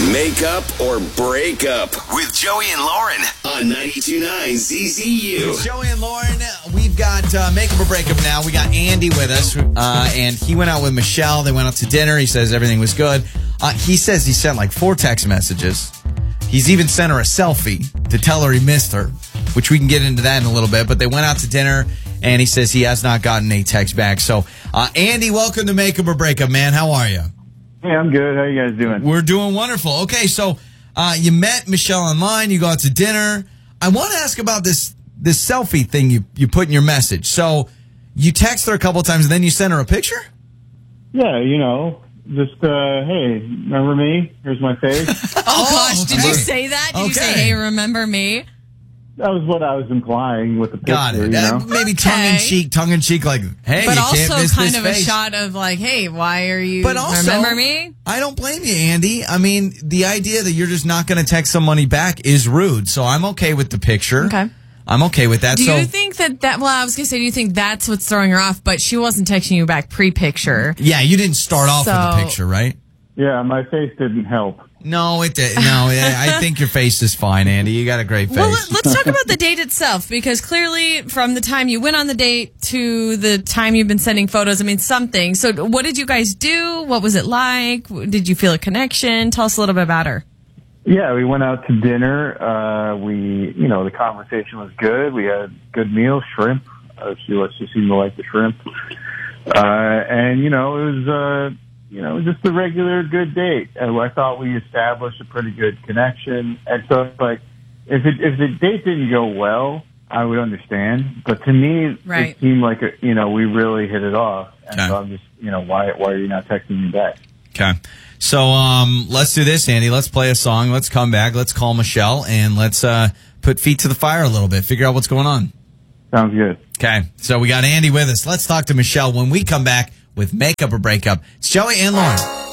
Makeup or breakup with Joey and Lauren on 92.9 ZZU. Joey and Lauren, we've got Makeup or Breakup now. We got Andy with us, and he went out with Michelle. They went out to dinner. He says everything was good. He says he sent like 4 text messages. He's even sent her a selfie to tell her he missed her, which we can get into that in a little bit. But they went out to dinner, and he says he has not gotten a text back. So, Andy, welcome to Makeup or Breakup, man. How are you? Hey, I'm good. How you guys doing? We're doing wonderful. Okay, so you met Michelle online. You go out to dinner. I want to ask about this selfie thing you put in your message. So you text her a couple of times, and then you send her a picture? Yeah, just, hey, remember me? Here's my face. Oh, gosh. Did you say that? Did you say, Okay. hey, remember me? That was what I was implying with the picture, Got it. Maybe Okay. tongue in cheek, like, hey, But you also can't miss kind this of face. a shot of like, hey, why are you, But also, remember me? I don't blame you, Andy. I mean, the idea that you're just not going to text somebody back is rude. So I'm okay with the picture. Okay. I'm okay with that. Do you think that, well, I was going to say, do you think that's what's throwing her off? But she wasn't texting you back pre-picture. Yeah, you didn't start off with a So- picture, right? Yeah, my face didn't help. No, it did. No, I think your face is fine, Andy. You got a great face. Well, let's talk about the date itself, because clearly from the time you went on the date to the time you've been sending photos, I mean, something. So what did you guys do? What was it like? Did you feel a connection? Tell us a little bit about her. Yeah, we went out to dinner. The conversation was good. We had a good meal, shrimp. She seemed to like the shrimp. It was just a regular good date. And I thought we established a pretty good connection. And so it's like, if the date didn't go well, I would understand. But to me, Right. it seemed like, we really hit it off. And Okay. so I'm just, why are you not texting me back? Okay. So let's do this, Andy. Let's play a song. Let's come back. Let's call Michelle, and let's put feet to the fire a little bit. Figure out what's going on. Sounds good. Okay. So we got Andy with us. Let's talk to Michelle when we come back with Makeup or Breakup. It's Joey and Lauren.